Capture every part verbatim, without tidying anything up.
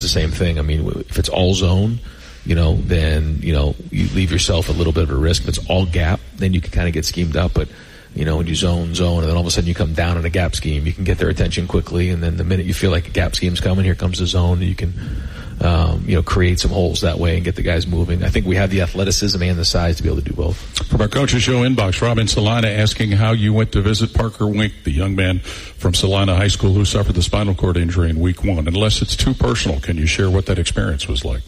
the same thing. I mean, if it's all zone, you know, then, you know, you leave yourself a little bit of a risk. If it's all gap, then you can kind of get schemed up. But, you know, when you zone, zone, and then all of a sudden you come down in a gap scheme, you can get their attention quickly. And then the minute you feel like a gap scheme's coming, here comes the zone, and you can, um, you know, create some holes that way and get the guys moving. I think we have the athleticism and the size to be able to do both. From our Coaches Show inbox, Robin Solana asking how you went to visit Parker Wink, the young man from Solana High School who suffered the spinal cord injury in week one. Unless it's too personal, can you share what that experience was like?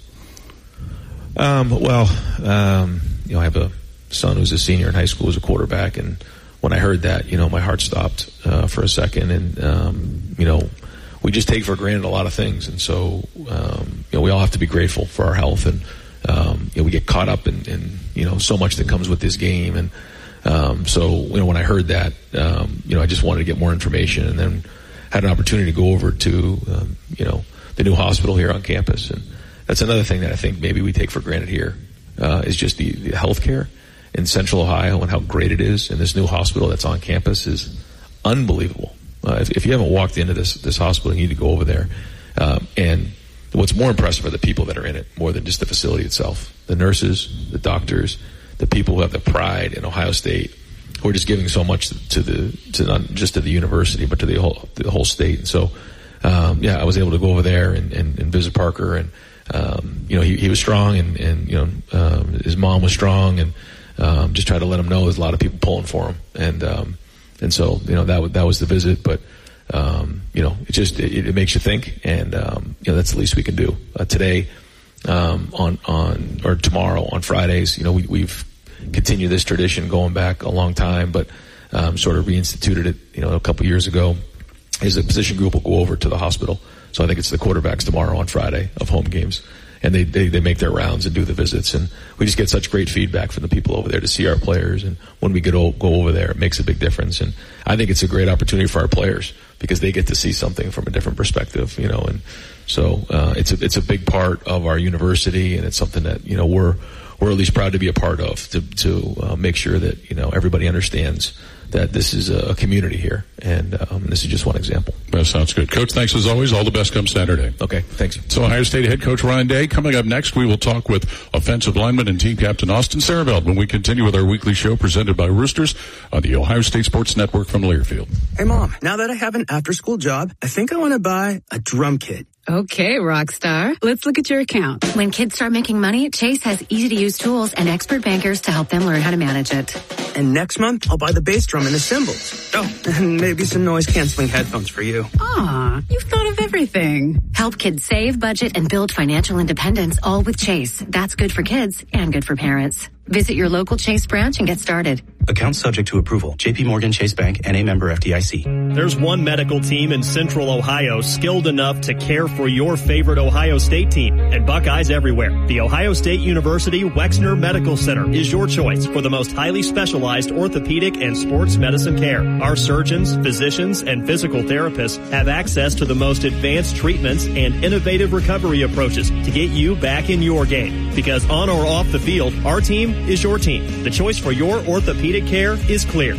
Um, well, um, you know, I have a son who's a senior in high school, who's a quarterback, and when I heard that, you know, my heart stopped uh, for a second, and um, you know, we just take for granted a lot of things, and so um, you know, we all have to be grateful for our health, and um, you know, we get caught up in, in you know so much that comes with this game, and um, so you know, when I heard that, um, you know, I just wanted to get more information, and then had an opportunity to go over to um, you know the new hospital here on campus, and that's another thing that I think maybe we take for granted here uh, is just the, the health care in Central Ohio and how great it is. And this new hospital that's on campus is unbelievable. Uh, if, if you haven't walked into this this hospital, you need to go over there. Um, and what's more impressive are the people that are in it, more than just the facility itself. The nurses, the doctors, the people who have the pride in Ohio State, who are just giving so much to the to not just to the university, but to the whole the whole state. And so, um, yeah, I was able to go over there and, and, and visit Parker, and um, you know, he, he was strong, and, and you know, um, his mom was strong, and um, just try to let him know there's a lot of people pulling for him, and um, and so you know that was, that was the visit, but um, you know, it just it, it makes you think, and um, you know, that's the least we can do uh, today, um, on on or tomorrow on Fridays. You know, we, we've continued this tradition going back a long time, but um, sort of reinstituted it, you know, a couple years ago. Is the position group will go over to the hospital. So I think it's the quarterbacks tomorrow on Friday of home games. And they, they, they make their rounds and do the visits. And we just get such great feedback from the people over there to see our players. And when we get go over there, it makes a big difference. And I think it's a great opportunity for our players because they get to see something from a different perspective, you know. And so uh, it's a, it's a big part of our university, and it's something that, you know, we're we're at least proud to be a part of, to to uh, make sure that, you know, everybody understands that this is a community here, and um, this is just one example. That sounds good. Coach, thanks as always. All the best come Saturday. Okay, thanks. So Ohio State head coach Ryan Day. Coming up next, we will talk with offensive lineman and team captain Austin Sarabeld when we continue with our weekly show presented by Roosters on the Ohio State Sports Network from Learfield. Hey, Mom, now that I have an after-school job, I think I want to buy a drum kit. Okay, Rockstar. Let's look at your account. When kids start making money, Chase has easy-to-use tools and expert bankers to help them learn how to manage it. And next month, I'll buy the bass drum and the cymbals. Oh, and maybe some noise-canceling headphones for you. Aw, you've thought of everything. Help kids save, budget, and build financial independence, all with Chase. That's good for kids and good for parents. Visit your local Chase branch and get started. Account subject to approval. J P Morgan Chase Bank, N A member F D I C. There's one medical team in Central Ohio skilled enough to care for your favorite Ohio State team, and Buckeyes everywhere. The Ohio State University Wexner Medical Center is your choice for the most highly specialized orthopedic and sports medicine care. Our surgeons, physicians, and physical therapists have access to the most advanced treatments and innovative recovery approaches to get you back in your game. Because on or off the field, our team is your team. The choice for your orthopedic care is clear.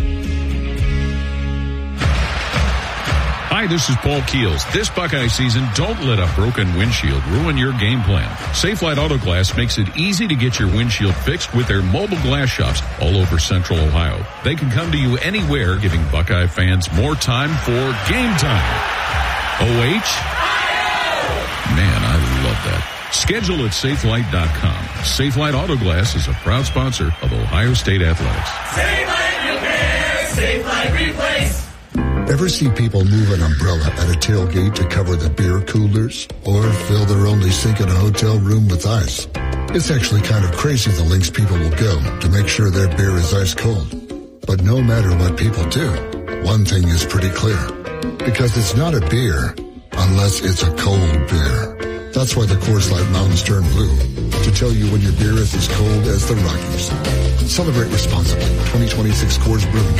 Hi, this is Paul Keels. This Buckeye season, don't let a broken windshield ruin your game plan. Safelite Auto Glass makes it easy to get your windshield fixed with their mobile glass shops all over Central Ohio. They can come to you anywhere, giving Buckeye fans more time for game time. O H? Man, I love that. Schedule at safelite dot com. Safelite Auto Glass is a proud sponsor of Ohio State Athletics. Safelite Repair, Safelite Replace. Ever see people move an umbrella at a tailgate to cover the beer coolers? Or fill their only sink in a hotel room with ice? It's actually kind of crazy the lengths people will go to make sure their beer is ice cold. But no matter what people do, one thing is pretty clear. Because it's not a beer unless it's a cold beer. That's why the Coors Light Mountains turn blue, to tell you when your beer is as cold as the Rockies. Celebrate responsibly. twenty twenty-six Coors Brewing Company.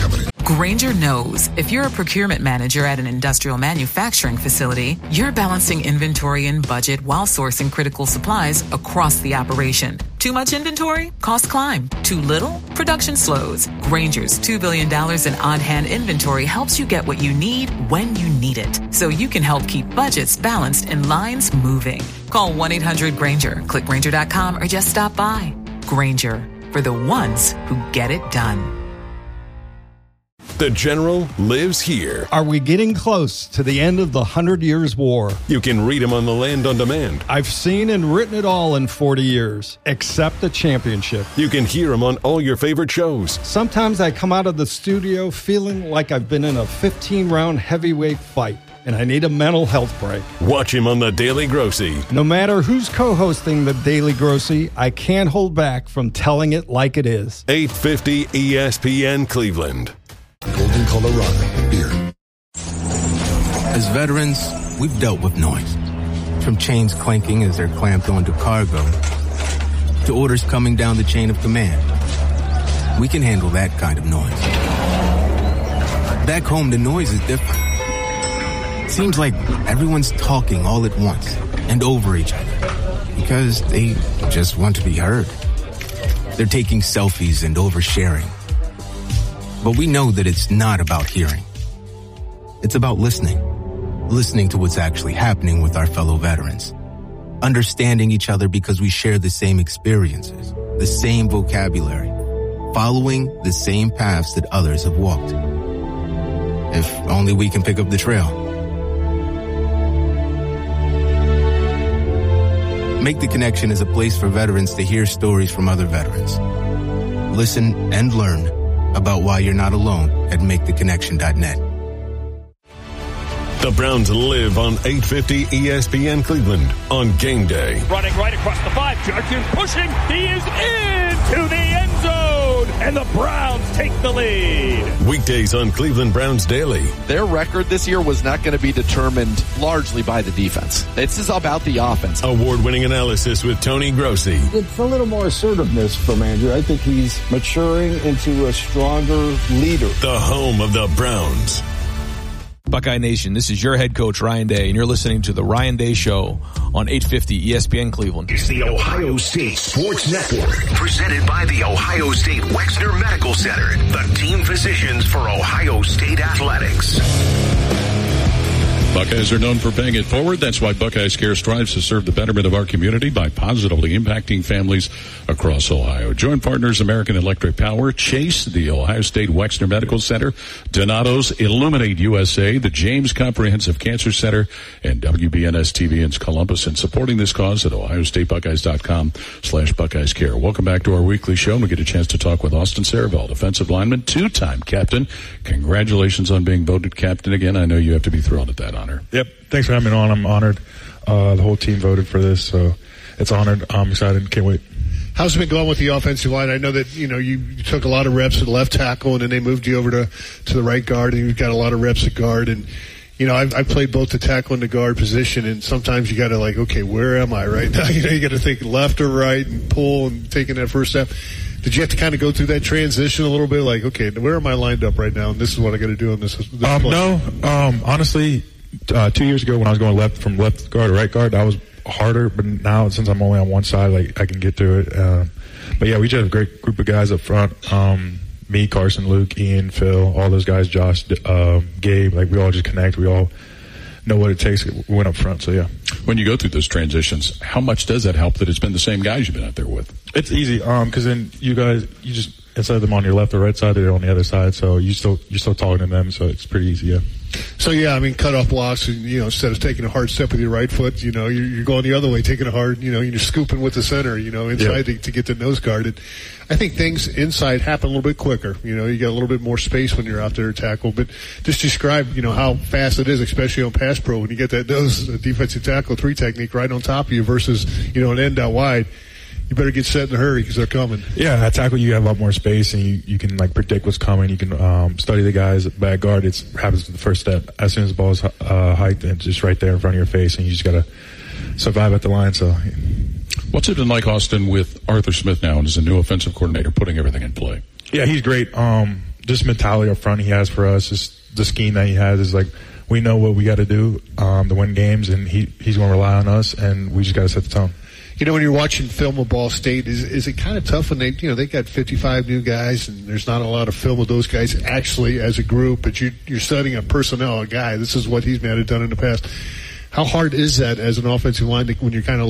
Grainger knows if you're a procurement manager at an industrial manufacturing facility, you're balancing inventory and budget while sourcing critical supplies across the operation. Too much inventory? Costs climb. Too little? Production slows. Grainger's two billion dollars in on-hand inventory helps you get what you need when you need it, so you can help keep budgets balanced and lines moving. Call one eight hundred Grainger, click Grainger dot com, or just stop by. Grainger, for the ones who get it done. The General lives here. Are we getting close to the end of the Hundred Years' War? You can read him on the Land on Demand. I've seen and written it all in forty years, except the championship. You can hear him on all your favorite shows. Sometimes I come out of the studio feeling like I've been in a fifteen-round heavyweight fight, and I need a mental health break. Watch him on The Daily Grossy. No matter who's co-hosting The Daily Grossy, I can't hold back from telling it like it is. eight fifty E S P N Cleveland. Golden, Colorado beer. As veterans, we've dealt with noise. From chains clanking as they're clamped onto cargo, to orders coming down the chain of command. We can handle that kind of noise. Back home, the noise is different. It seems like everyone's talking all at once and over each other because they just want to be heard. They're taking selfies and oversharing. But we know that it's not about hearing. It's about listening. Listening to what's actually happening with our fellow veterans. Understanding each other because we share the same experiences, the same vocabulary, following the same paths that others have walked. If only we can pick up the trail. Make the Connection is a place for veterans to hear stories from other veterans. Listen and learn about why you're not alone at make the connection dot net. The Browns live on eight fifty E S P N Cleveland on game day. Running right across the five. Judkins pushing. He is into the end zone. And the Browns take the lead. Weekdays on Cleveland Browns Daily. Their record this year was not going to be determined largely by the defense. This is about the offense. Award-winning analysis with Tony Grossi. It's a little more assertiveness from Andrew. I think he's maturing into a stronger leader. The home of the Browns. Buckeye Nation, this is your head coach, Ryan Day, and you're listening to The Ryan Day Show on eight fifty E S P N Cleveland. It's the Ohio State Sports Network, presented by the Ohio State Wexner Medical Center, the team physicians for Ohio State Athletics. Buckeyes are known for paying it forward. That's why Buckeyes Care strives to serve the betterment of our community by positively impacting families across Ohio. Joint partners American Electric Power, Chase, the Ohio State Wexner Medical Center, Donato's Illuminate U S A, the James Comprehensive Cancer Center, and W B N S T V in Columbus, and supporting this cause at ohio state buckeyes dot com slash Buckeyes Care. Welcome back to our weekly show, and we get a chance to talk with Austin Saravel, defensive lineman, two-time captain. Congratulations on being voted captain again. I know you have to be thrilled at that honor. Yep. Thanks for having me on. I'm honored. Uh, the whole team voted for this, so it's honored. I'm excited. Can't wait. How's it been going with the offensive line? I know that, you know, you, you took a lot of reps at left tackle, and then they moved you over to, to the right guard, and you've got a lot of reps at guard. And, you know, I've, I've played both the tackle and the guard position, and sometimes you got to, like, okay, where am I right now? You know, you got to think left or right and pull and taking that first step. Did you have to kind of go through that transition a little bit? Like, okay, where am I lined up right now? And this is what I got to do on this. this um, no, um, honestly, uh, two years ago when I was going left from left guard to right guard, that was harder. But now, since I'm only on one side, like I can get through it. Um, but yeah, we just have a great group of guys up front. Um, me, Carson, Luke, Ian, Phil, all those guys, Josh, uh, Gabe. Like we all just connect. We all know what it takes. We went up front, so yeah. When you go through those transitions, how much does that help that it's been the same guys you've been out there with? It's easy, um, because then you guys, you just, instead of them on your left or right side, they're on the other side, so you still, you're still talking to them, so it's pretty easy, yeah. So, yeah, I mean, cut off blocks, and, you know, instead of taking a hard step with your right foot, you know, you're, you're going the other way, taking a hard, you know, you're scooping with the center, you know, inside yeah. to, to get the nose guarded. I think things inside happen a little bit quicker. You know, you got a little bit more space when you're out there to tackle. But just describe, you know, how fast it is, especially on pass pro, when you get that nose defensive tackle three technique right on top of you versus, you know, an end out wide. You better get set in a hurry because they're coming. Yeah, at tackle you have a lot more space and you, you can like predict what's coming. You can um, study the guys at back guard. It happens to the first step. As soon as the ball is uh, hiked, it's just right there in front of your face, and you just got to survive at the line. So, what's it been like, Austin, with Arthur Smith now and as a new offensive coordinator, putting everything in play? Yeah, he's great. Um, just mentality up front he has for us, just the scheme that he has is like, we know what we got to do um, to win games, and he, he's going to rely on us, and we just got to set the tone. You know, when you're watching film of Ball State, is is it kind of tough when they, you know, they got fifty-five new guys, and there's not a lot of film of those guys actually as a group, but you, you're studying a personnel, a guy, this is what he's might have done in the past. How hard is that as an offensive line to, when you're kind of